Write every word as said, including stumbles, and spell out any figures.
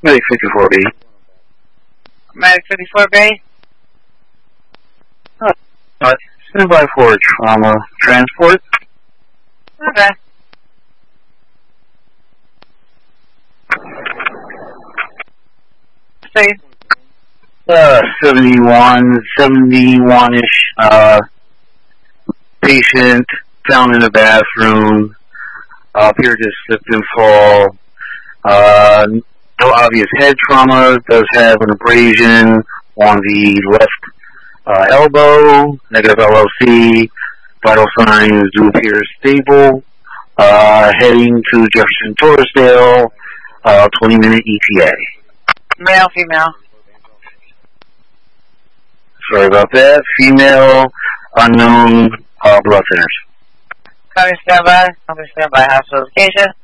Medic fifty-four B. Medic fifty-four B. Uh, stand by for trauma transport. Okay. Steve. Uh, seventy-one, seventy-one-ish, uh, patient found in the bathroom, uh, appeared to slip and fall, uh, no obvious head trauma, does have an abrasion on the left, uh, elbow, negative L O C, vital signs do appear stable, uh, heading to Jefferson Torresdale, uh, twenty minute E T A. Male, female. Sorry about that. Female, unknown, uh, blood thinners. Copy, stand by. Copy, stand by. Hospital location.